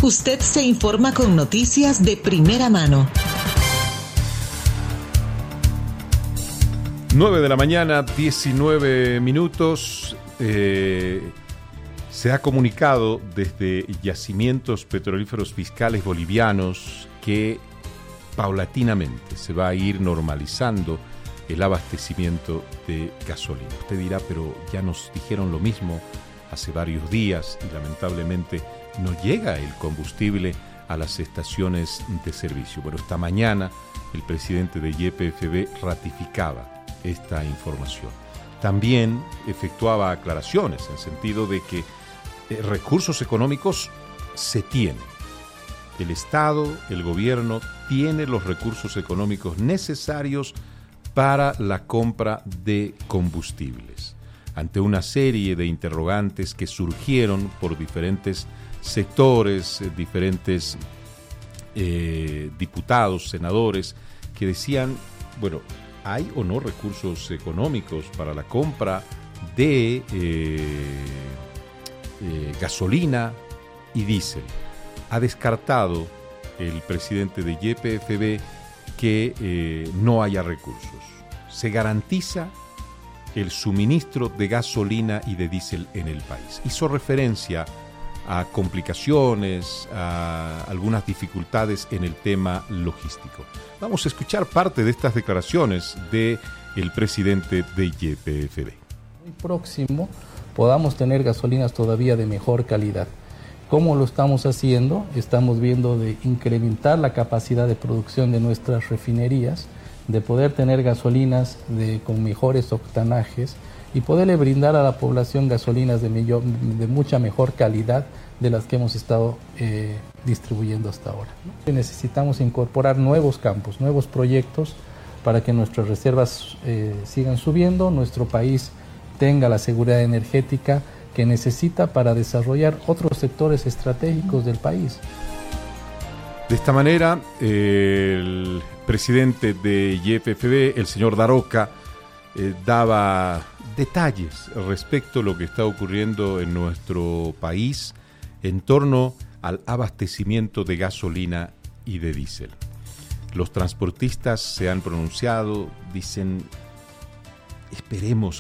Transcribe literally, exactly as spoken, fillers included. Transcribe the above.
Usted se informa con noticias de primera mano. nueve de la mañana, diecinueve minutos. Eh, se ha comunicado desde yacimientos petrolíferos fiscales bolivianos que paulatinamente se va a ir normalizando el abastecimiento de gasolina. Usted dirá, pero ya nos dijeron lo mismo hace varios días y lamentablemente no llega el combustible a las estaciones de servicio. Bueno, esta mañana el presidente de Y P F B ratificaba esta información. También efectuaba aclaraciones en sentido de que eh, recursos económicos se tienen. El Estado, el gobierno, tiene los recursos económicos necesarios para la compra de combustibles. Ante una serie de interrogantes que surgieron por diferentes sectores, eh, diferentes eh, diputados, senadores, que decían, bueno, ¿hay o no recursos económicos para la compra de eh, eh, gasolina y diésel? Ha descartado el presidente de Y P F B que eh, no haya recursos. Se garantiza el suministro de gasolina y de diésel en el país. Hizo referencia a complicaciones, a algunas dificultades en el tema logístico. Vamos a escuchar parte de estas declaraciones del presidente de Y P F B. Muy próximo podamos tener gasolinas todavía de mejor calidad. ¿Cómo lo estamos haciendo? Estamos viendo de incrementar la capacidad de producción de nuestras refinerías, de poder tener gasolinas de, con mejores octanajes y poderle brindar a la población gasolinas de, millón, de mucha mejor calidad de las que hemos estado eh, distribuyendo hasta ahora, ¿no? Necesitamos incorporar nuevos campos, nuevos proyectos para que nuestras reservas eh, sigan subiendo, nuestro país tenga la seguridad energética que necesita para desarrollar otros sectores estratégicos del país. De esta manera, eh, el presidente de Y P F B, el señor Daroca, eh, daba detalles respecto a lo que está ocurriendo en nuestro país en torno al abastecimiento de gasolina y de diésel. Los transportistas se han pronunciado, dicen, esperemos